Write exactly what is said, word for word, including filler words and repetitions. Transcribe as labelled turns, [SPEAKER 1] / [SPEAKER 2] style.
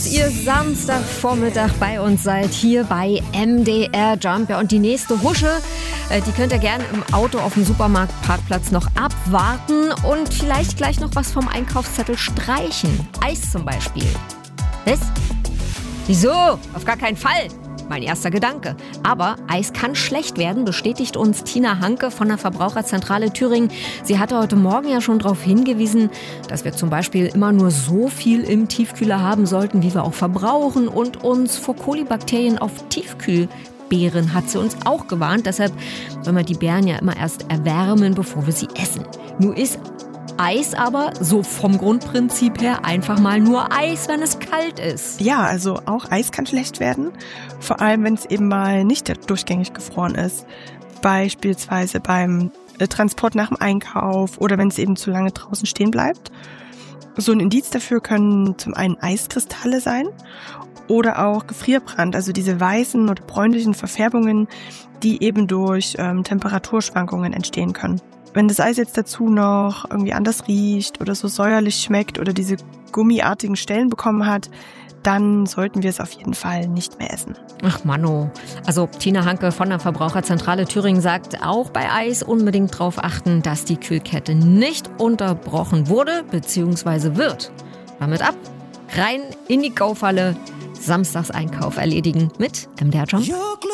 [SPEAKER 1] Ihr Samstagvormittag bei uns seid, hier bei M D R Jump. Ja, und die nächste Husche, äh, die könnt ihr gerne im Auto auf dem Supermarktparkplatz noch abwarten und vielleicht gleich noch was vom Einkaufszettel streichen. Eis zum Beispiel. Was? Wieso? Auf gar keinen Fall. Mein erster Gedanke. Aber Eis kann schlecht werden, bestätigt uns Tina Hanke von der Verbraucherzentrale Thüringen. Sie hatte heute Morgen ja schon darauf hingewiesen, dass wir zum Beispiel immer nur so viel im Tiefkühler haben sollten, wie wir auch verbrauchen, und uns vor Kolibakterien auf Tiefkühlbeeren hat sie uns auch gewarnt. Deshalb wollen wir die Beeren ja immer erst erwärmen, bevor wir sie essen. Nun ist Eis aber so vom Grundprinzip her einfach mal nur Eis, wenn es kalt ist.
[SPEAKER 2] Ja, also auch Eis kann schlecht werden, vor allem wenn es eben mal nicht durchgängig gefroren ist. Beispielsweise beim Transport nach dem Einkauf oder wenn es eben zu lange draußen stehen bleibt. So ein Indiz dafür können zum einen Eiskristalle sein oder auch Gefrierbrand, also diese weißen oder bräunlichen Verfärbungen, die eben durch ähm, Temperaturschwankungen entstehen können. Wenn das Eis jetzt dazu noch irgendwie anders riecht oder so säuerlich schmeckt oder diese gummiartigen Stellen bekommen hat, dann sollten wir es auf jeden Fall nicht mehr essen.
[SPEAKER 1] Ach Manno. Also Tina Hanke von der Verbraucherzentrale Thüringen sagt, auch bei Eis unbedingt darauf achten, dass die Kühlkette nicht unterbrochen wurde bzw. wird. Damit ab, rein in die Kaufalle, Samstagseinkauf erledigen mit M D R Jump.